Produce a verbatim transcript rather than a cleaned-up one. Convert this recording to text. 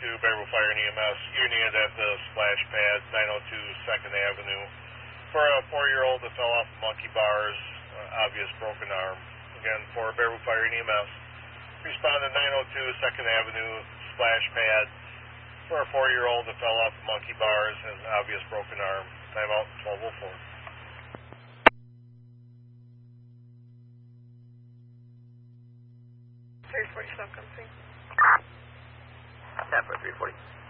to Bearwood Fire and E M S. Unit at the splash pad, nine oh two second Avenue. For a four-year-old that fell off monkey bars, uh, obvious broken arm. Again, for Bearwood Fire and E M S. Respond to nine oh two second Avenue, splash pad. For a four-year-old that fell off monkey bars, has an obvious broken arm. Timeout twelve oh four. three forty South Company. Tap for three forty.